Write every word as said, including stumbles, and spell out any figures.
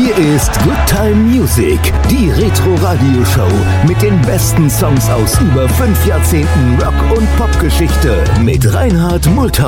Hier ist Good Time Music, die Retro-Radio-Show mit den besten Songs aus über fünf Jahrzehnten Rock- und Popgeschichte mit Reinhard Multhausen.